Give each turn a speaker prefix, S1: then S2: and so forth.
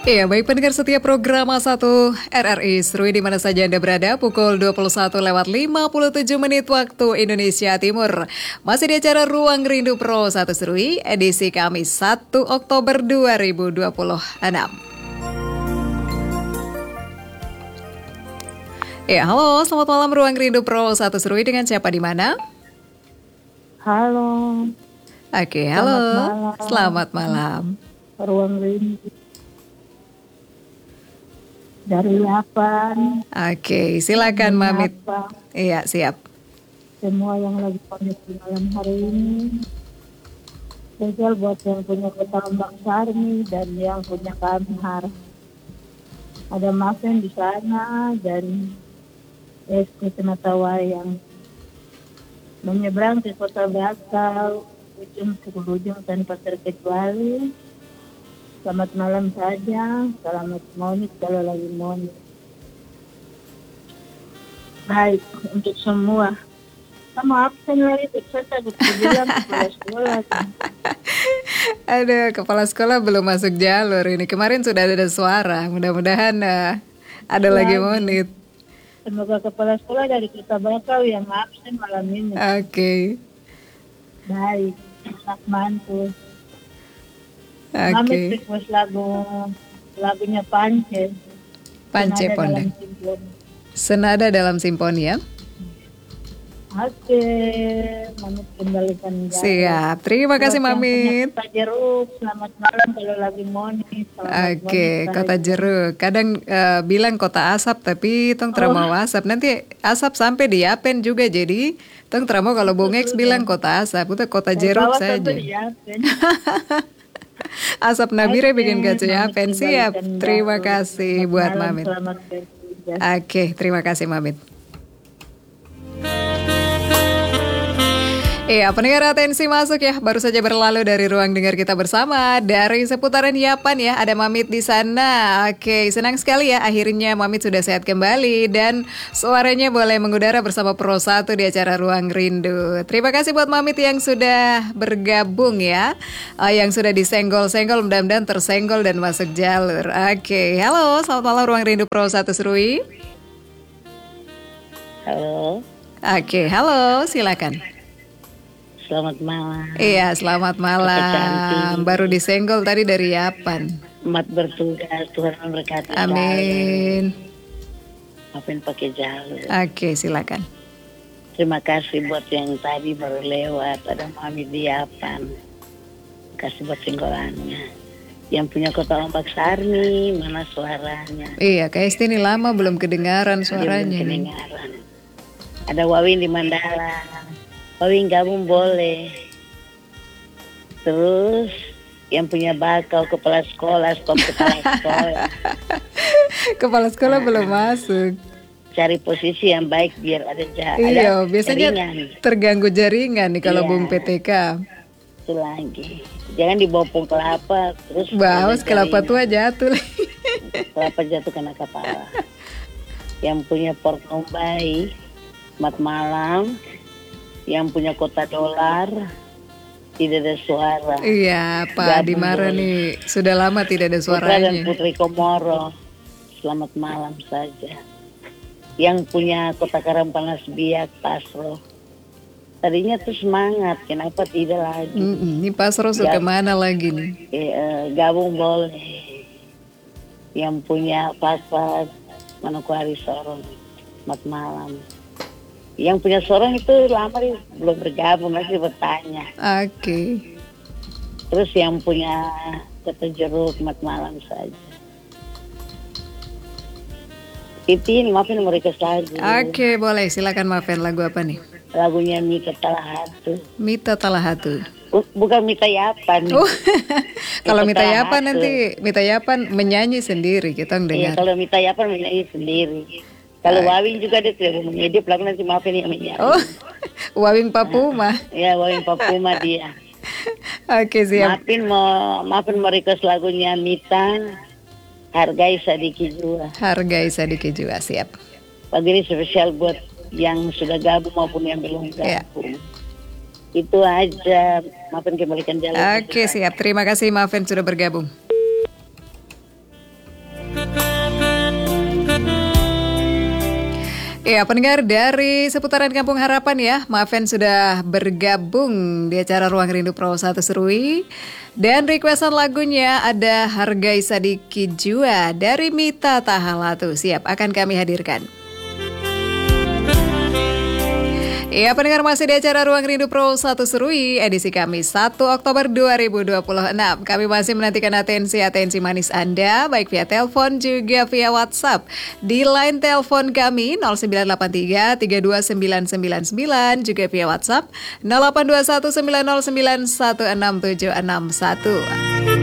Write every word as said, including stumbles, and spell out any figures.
S1: Iya, baik pendengar setiap program A satu R R I Serui di mana saja Anda berada, pukul dua puluh satu lewat lima puluh tujuh menit waktu Indonesia Timur. Masih di acara Ruang Rindu Pro satu Serui, edisi Kamis satu Oktober dua ribu dua puluh enam. Ya, halo, selamat malam Ruang Rindu Pro satu Serui, dengan siapa di mana?
S2: Halo.
S1: Oke, halo. Selamat malam. Selamat malam.
S2: Ruang Rindu. Dari Yapan.
S1: Oke, silakan Mamit. Iya, siap.
S2: Semua yang lagi kondisi malam hari ini. Spesial buat yang punya Kota Ombak Sarmi dan yang punya Kamhar. Ada Mafen di sana dan S K Sematawar yang menyeberang ke Kota Bakau, ujung ke ujung tanpa terkecuali. Selamat malam saja, selamat monik kalau lagi monik. Baik, untuk semua. Kamu absen lagi, saya bilang kepala sekolah.
S1: Aduh, kepala sekolah belum masuk jalur ini. Kemarin sudah ada suara, mudah-mudahan uh, ada lagi, lagi monit.
S2: Semoga kepala sekolah dari Kota Bakau yang absen malam ini.
S1: Oke. Okay.
S2: Baik, enak mantul.
S1: Oke.
S2: Okay. Mami request lagu lagunya Pance.
S1: Pance Pondek. Senada dalam Simponi ya.
S2: Oke, okay. Mamit kembalikan jalan.
S1: Siap, terima kasih Mamit.
S2: Kota Jeruk, selamat malam kalau lagi monis.
S1: Oke, okay. Kota Jeruk. Kadang uh, bilang Kota Asap tapi tong terima oh. Asap. Nanti Asap sampai di Yapen juga, jadi tong terima kalau Bung X bilang Kota Asap, itu Kota Jeruk saja. Asap Nabire okay, bikin gacu ya, siap. Terima kasih selamat buat malam, Mamit. Oke, okay, terima kasih Mamit. Iya, pendengar atensi masuk ya. Baru saja berlalu dari ruang dengar kita bersama dari seputaran Yapan ya. Ada Mamit di sana. Oke, senang sekali ya. Akhirnya Mamit sudah sehat kembali dan suaranya boleh mengudara bersama Pro satu di acara Ruang Rindu. Terima kasih buat Mamit yang sudah bergabung ya. Uh, yang sudah disenggol-senggol, mudah-mudahan tersenggol dan masuk jalur. Oke, halo. Selamat malam Ruang Rindu Pro satu Serui.
S2: Halo.
S1: Oke, halo. Silakan.
S2: Selamat malam.
S1: Iya, selamat malam. Baru disenggol tadi dari Yapan.
S2: Selamat bertugas, Tuhan memberkati.
S1: Amin.
S2: Maafin pakai jalur.
S1: Oke, silakan.
S2: Terima kasih buat yang tadi baru lewat. Ada Mami di Yapan. Kasih buat singgolannya. Yang punya Kota Ombak Sarmi, mana suaranya?
S1: Iya, kayak ini lama belum kedengaran suaranya.
S2: Belum kedengaran. Ada Wawin di Mandala. Wawin gabung boleh. Terus yang punya Bakau kepala sekolah, stop kepala sekolah.
S1: Kepala sekolah nah, belum masuk.
S2: Cari posisi yang baik biar ada jaringan.
S1: Iya, biasanya jaringan. Terganggu jaringan nih kalau iya. Bung P T K.
S2: Itu lagi. Jangan dibopong kelapa terus.
S1: Bawas kelapa tua jatuh.
S2: Kelapa jatuh kena kepala. Yang punya Port Mumbai, selamat malam. Yang punya Kota Dolar tidak ada suara.
S1: Iya, Pak Dimara nih sudah lama tidak ada suaranya.
S2: Putra dan Putri Komoro, selamat malam saja. Yang punya Kota Karampanas Biak, Pasro. Tadinya tuh semangat, kenapa tidak lagi?
S1: Mm-mm, ini Pasro suka kemana lagi nih?
S2: Eh, gabung boleh. Yang punya Pasad, Manokwari Sorong, selamat malam. Yang punya Sorong itu lama nih, belum bergabung, masih bertanya.
S1: Oke. Okay.
S2: Terus yang punya Kota Jeruk, selamat malam saja. Titin, maafin mereka saja.
S1: Oke, okay, boleh. Silakan maafin lagu apa nih?
S2: Lagunya Mita Talahatu.
S1: Mita Talahatu.
S2: Bukan Mita Yapan.
S1: Oh, kalau Mita Yapan nanti Mita Yapan menyanyi sendiri, kita dengar.
S2: Iya, kalau Mita Yapan menyanyi sendiri. Kalau uh, Wawing juga dia tidak mengedip lagu, nanti maafin yang menyanyi.
S1: Oh, Wawing Papuma.
S2: Iya, Wawing Papuma dia.
S1: Oke, siap.
S2: Maafin mau maafin mau request lagunya Mita, Hargai Sadiki Jua.
S1: Hargai Sadiki Jua, siap.
S2: Pagi ini spesial buat yang sudah gabung maupun yang belum gabung. Ya. Itu aja, maafin kembalikan jalan.
S1: Oke, siap. Terima kasih maafin sudah bergabung. Ya, pendengar dari seputaran Kampung Harapan ya, Maven sudah bergabung di acara Ruang Rindu Pro satu Serui. Dan requestan lagunya ada Hargai Sadiki Jua dari Mita Tahalatu. Siap, akan kami hadirkan. Ya, pendengar masih di acara Ruang Rindu Pro satu Serui, edisi Kamis satu Oktober dua ribu dua puluh enam. Kami masih menantikan atensi-atensi manis Anda, baik via telepon juga via WhatsApp. Di line telepon kami nol sembilan delapan tiga tiga dua sembilan sembilan sembilan, juga via WhatsApp nol delapan dua satu sembilan nol sembilan satu enam tujuh enam satu.